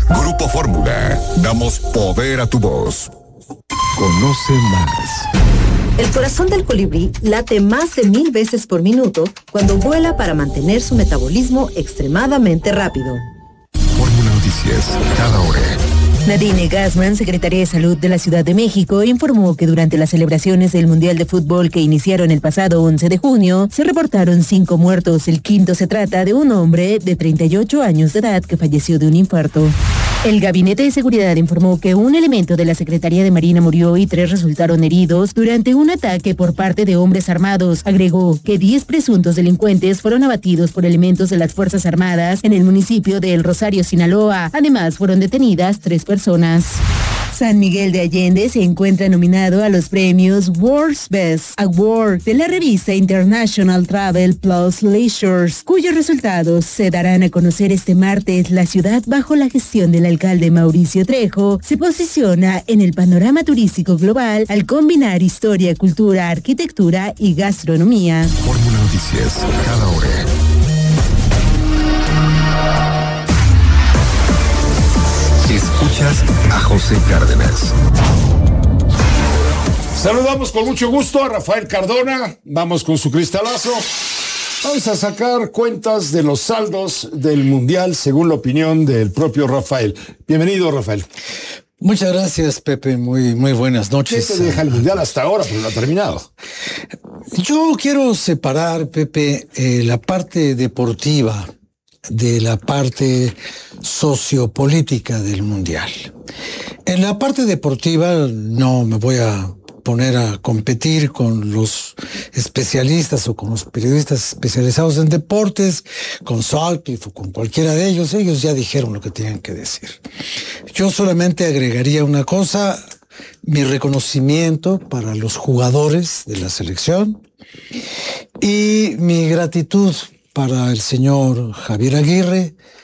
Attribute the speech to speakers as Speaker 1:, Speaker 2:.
Speaker 1: Grupo Fórmula, damos poder a tu voz. Conoce más.
Speaker 2: El corazón del colibrí late más de 1000 veces por minuto cuando vuela para mantener su metabolismo extremadamente rápido.
Speaker 1: Fórmula Noticias, cada hora.
Speaker 3: Nadine Gassman, secretaria de Salud de la Ciudad de México, informó que durante las celebraciones del Mundial de Fútbol que iniciaron el pasado 11 de junio, se reportaron 5 muertos. El quinto se trata de un hombre de 38 años de edad que falleció de un infarto. El Gabinete de Seguridad informó que un elemento de la Secretaría de Marina murió y 3 resultaron heridos durante un ataque por parte de hombres armados. Agregó que 10 presuntos delincuentes fueron abatidos por elementos de las Fuerzas Armadas en el municipio de El Rosario, Sinaloa. Además, fueron detenidas 3 personas. San Miguel de Allende se encuentra nominado a los premios World's Best Award de la revista International Travel Plus Leisures, cuyos resultados se darán a conocer este martes. La ciudad, bajo la gestión del alcalde Mauricio Trejo, se posiciona en el panorama turístico global al combinar historia, cultura, arquitectura y gastronomía.
Speaker 1: Fórmula Noticias, cada hora. Escuchas a José Cárdenas.
Speaker 4: Saludamos con mucho gusto a Rafael Cardona. Vamos con su cristalazo. Vamos a sacar cuentas de los saldos del Mundial según la opinión del propio Rafael. Bienvenido, Rafael.
Speaker 5: Muchas gracias, Pepe. Muy buenas noches.
Speaker 4: ¿Qué te deja el Mundial hasta ahora? Porque no ha terminado.
Speaker 5: Yo quiero separar, Pepe, la parte deportiva de la parte sociopolítica del Mundial. En la parte deportiva no me voy a poner a competir con los especialistas o con los periodistas especializados en deportes, con Sutcliffe o con cualquiera de ellos. Ellos ya dijeron lo que tienen que decir. Yo solamente agregaría una cosa: mi reconocimiento para los jugadores de la selección y mi gratitud para el señor Javier Aguirre